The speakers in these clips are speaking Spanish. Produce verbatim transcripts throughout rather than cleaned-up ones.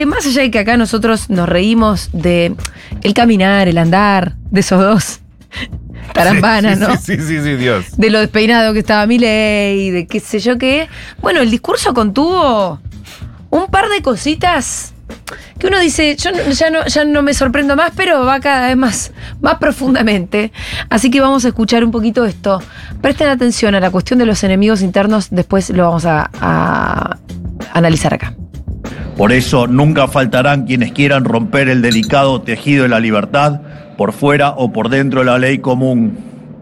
Más allá de que acá nosotros nos reímos de el caminar, el andar, de esos dos tarambanas, sí, sí, ¿no? Sí, sí, sí, sí, Dios. De lo despeinado que estaba Milei, de qué sé yo qué. Bueno, el discurso contuvo un par de cositas que uno dice, yo no- ya no, ya no me sorprendo más, pero va cada vez más, más profundamente. Así que vamos a escuchar un poquito esto. Presten atención a la cuestión de los enemigos internos, después lo vamos a, a analizar acá. Por eso nunca faltarán quienes quieran romper el delicado tejido de la libertad por fuera o por dentro de la ley común.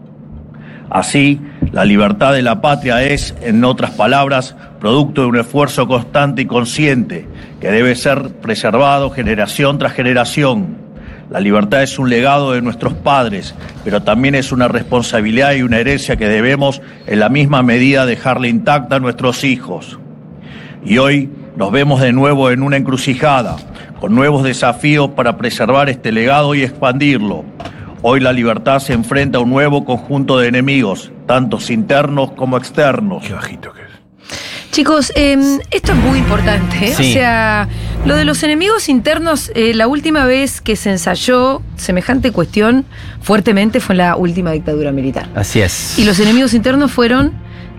Así, la libertad de la patria es, en otras palabras, producto de un esfuerzo constante y consciente que debe ser preservado generación tras generación. La libertad es un legado de nuestros padres, pero también es una responsabilidad y una herencia que debemos en la misma medida dejarle intacta a nuestros hijos. Y hoy nos vemos de nuevo en una encrucijada, con nuevos desafíos para preservar este legado y expandirlo. Hoy la libertad se enfrenta a un nuevo conjunto de enemigos, tanto internos como externos. Qué bajito que es. Chicos, eh, esto es muy importante, ¿eh? Sí. O sea, lo de los enemigos internos, eh, la última vez que se ensayó semejante cuestión fuertemente fue en la última dictadura militar. Así es. Y los enemigos internos fueron...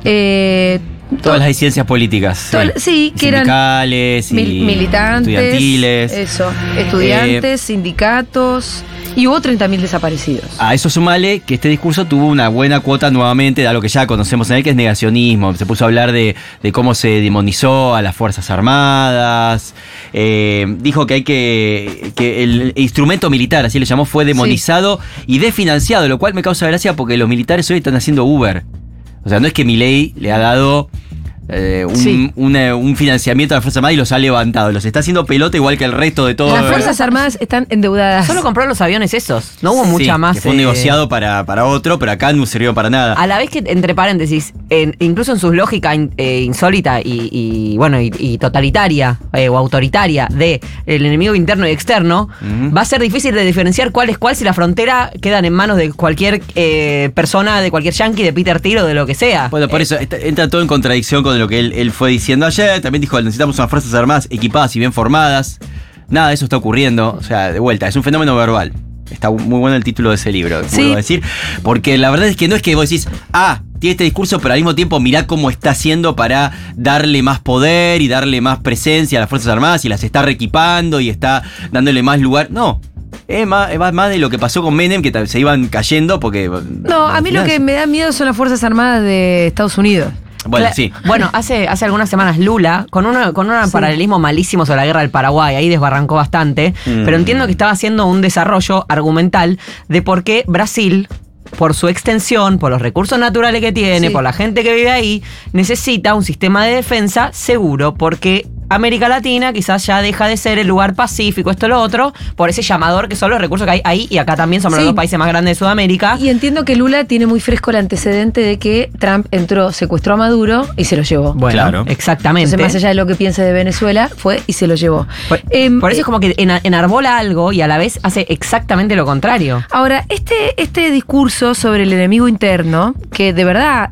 eh, Todas las disidencias políticas. Todas las- sí, que eran sindicales y mil- militantes, estudiantiles. eso, estudiantes, sindicatos, y hubo treinta mil desaparecidos. A eso sumale que este discurso tuvo una buena cuota nuevamente de algo que ya conocemos en él, que es negacionismo. Se puso a hablar de, de cómo se demonizó a las Fuerzas Armadas. Eh, dijo que hay que. que el instrumento militar, así le llamó, fue demonizado y desfinanciado, lo cual me causa gracia porque los militares hoy están haciendo Uber. O sea, no es que Milei le ha dado eh, un, Sí. una- un financiamiento a las Fuerzas Armadas y los ha levantado. Los está haciendo pelota igual que el resto de todo. Las Fuerzas Armadas están endeudadas. Solo compró los aviones esos. No hubo Sí, mucha más. que fue un eh, negociado para, para otro, pero acá no sirvió para nada. A la vez que, entre paréntesis, en- incluso en su lógica in- eh, insólita y, y, bueno y, y totalitaria eh, o autoritaria de el enemigo interno y externo, Ujú. va a ser difícil de diferenciar cuál es cuál si la frontera quedan en manos de cualquier eh, persona, de cualquier yankee, de Peter Thiel o de lo que sea. Bueno, por Eh, eso está- entra todo en contradicción con lo que él, él fue diciendo ayer. También dijo, necesitamos unas Fuerzas Armadas equipadas y bien formadas. Nada de eso está ocurriendo. O sea, de vuelta, es un fenómeno verbal. Está muy bueno el título de ese libro, Sí. vuelvo a decir. Porque la verdad es que no es que vos decís, ah, tiene este discurso, pero al mismo tiempo mirá cómo está haciendo para darle más poder y darle más presencia a las Fuerzas Armadas y las está reequipando y está dándole más lugar. No. Es más, es más- más de lo que pasó con Menem, que ta- se iban cayendo porque... No, a mí lo que me da miedo son las Fuerzas Armadas de Estados Unidos. Bueno, Cla- sí. Bueno, hace, hace algunas semanas Lula, con, una, con un Sí. paralelismo malísimo sobre la guerra del Paraguay, ahí desbarrancó bastante, Mm. pero entiendo que estaba haciendo un desarrollo argumental de por qué Brasil, por su extensión, por los recursos naturales que tiene, Sí. por la gente que vive ahí, necesita un sistema de defensa seguro, porque América Latina quizás ya deja de ser el lugar pacífico, esto, lo otro, por ese llamador que son los recursos que hay ahí, y acá también somos Sí. los dos países más grandes de Sudamérica. Y entiendo que Lula tiene muy fresco el antecedente de que Trump entró, secuestró a Maduro y se lo llevó. Bueno, Claro. exactamente. Entonces, más allá de lo que piense de Venezuela, fue y se lo llevó. Por, Em, por eso es como que ena- enarbola algo y a la vez hace exactamente lo contrario. Ahora, este, este discurso sobre el enemigo interno, que de verdad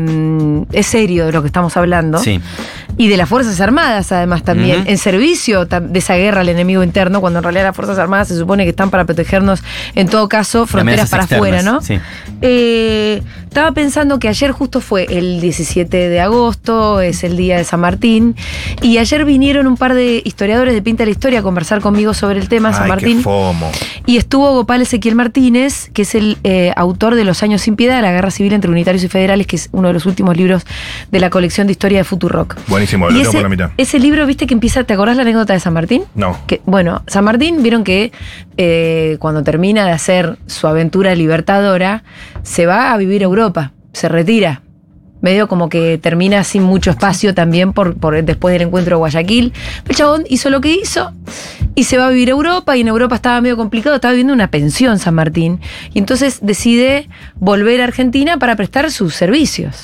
eh, es serio de lo que estamos hablando, Sí. y de las Fuerzas Armadas además también, Ujú. en servicio tam- de esa guerra al enemigo interno, cuando en realidad las Fuerzas Armadas se supone que están para protegernos, en todo caso, fronteras para amenazas afuera, ¿no? externas, sí. Eh, estaba pensando que ayer justo fue el diecisiete de agosto, es el día de San Martín, y ayer vinieron un par de historiadores de Pinta la Historia a conversar conmigo sobre el tema, San Ay, Martín. qué fomo. Y estuvo Gopal Ezequiel Martínez, que es el eh, autor de Los años sin piedad, la guerra civil entre unitarios y federales, que es uno de los últimos libros de la colección de historia de Futurock. Buenísimo, lo Y tengo ese, por la mitad. ese libro, viste que empieza, ¿te acordás la anécdota de San Martín? No. Que, bueno, San Martín, vieron que eh, cuando termina de hacer su aventura libertadora, se va a vivir a Europa, se retira. Medio como que termina sin mucho espacio también por, por después del encuentro de Guayaquil. El chabón hizo lo que hizo y se va a vivir a Europa, y en Europa estaba medio complicado, estaba viviendo una pensión San Martín. Y entonces decide volver a Argentina para prestar sus servicios.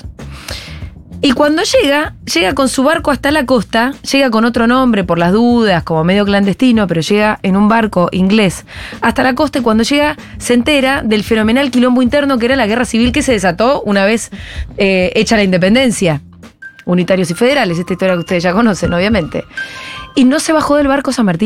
Y cuando llega, llega con su barco hasta la costa, llega con otro nombre por las dudas, como medio clandestino, pero llega en un barco inglés hasta la costa, y cuando llega se entera del fenomenal quilombo interno que era la guerra civil que se desató una vez eh, hecha la independencia. Unitarios y federales, esta historia que ustedes ya conocen, obviamente. y no se bajó del barco San Martín.